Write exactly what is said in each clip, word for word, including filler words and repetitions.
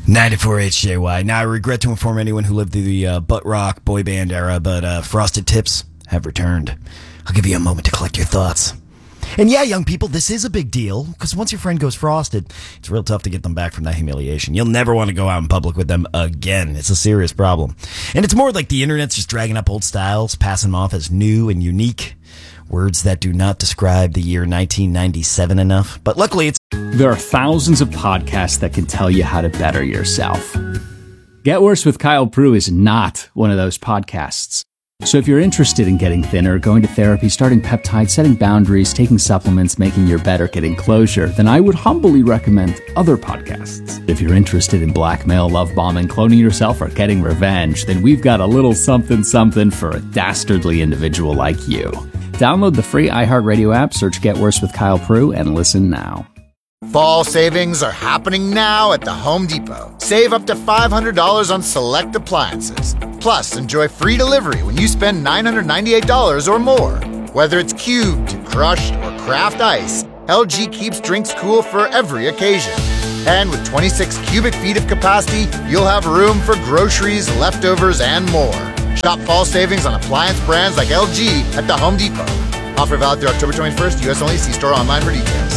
ninety-four H J Y. Now, I regret to inform anyone who lived through the uh, butt rock boy band era, but uh, Frosted Tips have returned. I'll give you a moment to collect your thoughts. And yeah, young people, this is a big deal, because once your friend goes frosted, it's real tough to get them back from that humiliation. You'll never want to go out in public with them again. It's a serious problem. And it's more like the internet's just dragging up old styles, passing them off as new and unique. Words that do not describe the year nineteen ninety-seven enough. But luckily, it's... There are thousands of podcasts that can tell you how to better yourself. Get Worse with Kyle Prue is not one of those podcasts. So if you're interested in getting thinner, going to therapy, starting peptides, setting boundaries, taking supplements, making your better, getting closure, then I would humbly recommend other podcasts. If you're interested in blackmail, love bombing, cloning yourself, or getting revenge, then we've got a little something something for a dastardly individual like you. Download the free iHeartRadio app, search Get Worse with Kyle Prue, and listen now. Fall savings are happening now at the Home Depot. Save up to five hundred dollars on select appliances. Plus, enjoy free delivery when you spend nine hundred ninety-eight dollars or more. Whether it's cubed, crushed, or craft ice, L G keeps drinks cool for every occasion. And with twenty-six cubic feet of capacity, you'll have room for groceries, leftovers, and more. Shop fall savings on appliance brands like L G at the Home Depot. Offer valid through October twenty-first, U S only. See store online for details.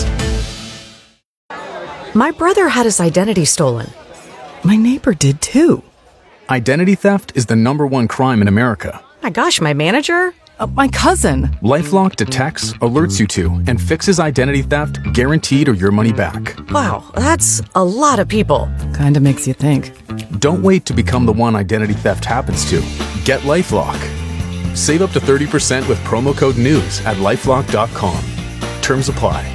My brother had his identity stolen. My neighbor did too. Identity theft is the number one crime in America. My gosh, my manager? Uh, my cousin. LifeLock detects, alerts you to, and fixes identity theft guaranteed or your money back. Wow, that's a lot of people. Kinda makes you think. Don't wait to become the one identity theft happens to. Get LifeLock. Save up to thirty percent with promo code NEWS at lifelock dot com. Terms apply.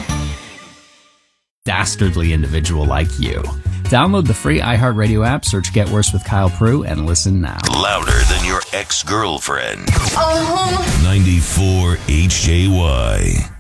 Dastardly individual like you. Download the free iHeartRadio app, search Get Worse with Kyle Prue, and listen now. Louder than your ex-girlfriend. Uh-huh. ninety-four H J Y.